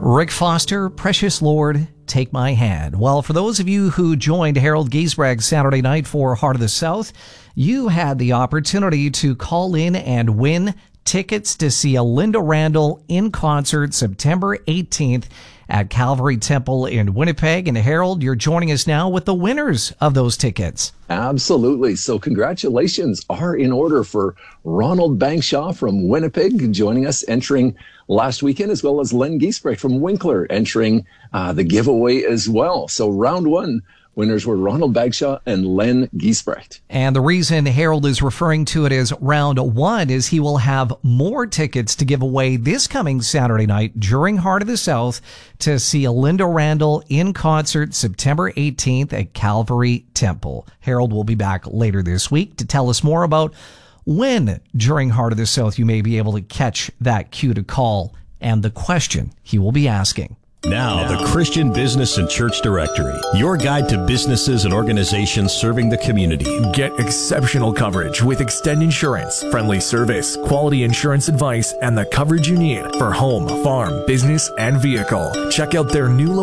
Rick Foster, Precious Lord, Take My Hand. Well, for those of you who joined Harold Giesbrecht Saturday night for Heart of the South, you had the opportunity to call in and win tickets to see Linda Randall in concert September 18th at Calvary Temple in Winnipeg. And Harold, you're joining us now with the winners of those tickets. Absolutely. So congratulations are in order for Ronald Bangshaw from Winnipeg joining us, entering last weekend, as well as Len Giesbrecht from Winkler entering the giveaway as well. So round one, winners were Ronald Bagshaw and Len Giesbrecht. And the reason Harold is referring to it as round one is he will have more tickets to give away this coming Saturday night during Heart of the South to see Linda Randall in concert September 18th at Calvary Temple. Harold will be back later this week to tell us more about when during Heart of the South you may be able to catch that cue to call and the question he will be asking. Now, the Christian Business and Church Directory, your guide to businesses and organizations serving the community. Get exceptional coverage with Extend Insurance, friendly service, quality insurance advice, and the coverage you need for home, farm, business, and vehicle. Check out their new